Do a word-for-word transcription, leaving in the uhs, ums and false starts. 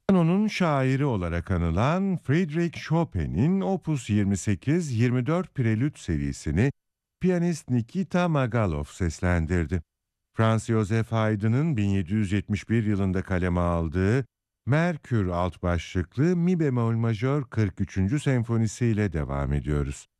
Piyano'nun şairi olarak anılan Friedrich Chopin'in Opus yirmi sekiz yirmi dört Prelüt serisini piyanist Nikita Magalov seslendirdi. Franz Joseph Haydn'ın bin yedi yüz yetmiş bir yılında kaleme aldığı Merkür alt başlıklı Mi bemol majör kırk üçüncü senfonisiyle devam ediyoruz.